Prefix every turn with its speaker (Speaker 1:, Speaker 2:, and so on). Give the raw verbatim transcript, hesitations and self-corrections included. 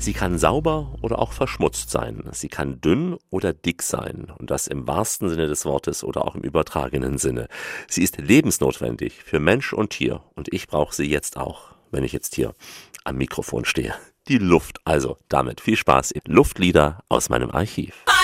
Speaker 1: Sie kann sauber oder auch verschmutzt sein. Sie kann dünn oder dick sein. Und das im wahrsten Sinne des Wortes oder auch im übertragenen Sinne. Sie ist lebensnotwendig für Mensch und Tier. Und ich brauche sie jetzt auch, wenn ich jetzt hier am Mikrofon stehe. Die Luft. Also damit viel Spaß. Luftlieder aus meinem Archiv.